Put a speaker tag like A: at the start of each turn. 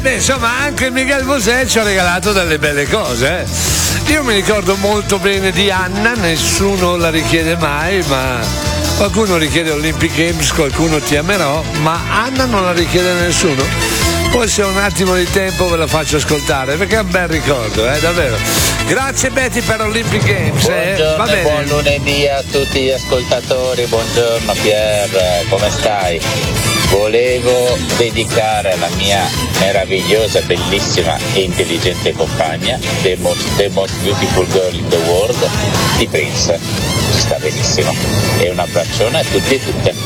A: insomma, anche Miguel Bosé ci ha regalato delle belle cose. Io mi ricordo molto bene di Anna, nessuno la richiede mai, ma qualcuno richiede Olympic Games, qualcuno Ti amerò, ma Anna non la richiede nessuno. Poi se ho un attimo di tempo ve la faccio ascoltare, perché è un bel ricordo, davvero. Grazie Betty per Olympic Games.
B: Buongiorno
A: Va bene.
B: Buon lunedì a tutti gli ascoltatori, buongiorno Pier, come stai? Volevo dedicare alla mia meravigliosa, bellissima e intelligente compagna, the most beautiful girl in the world, di Prince. Ci sta benissimo. E un abbraccione a tutti e tutte.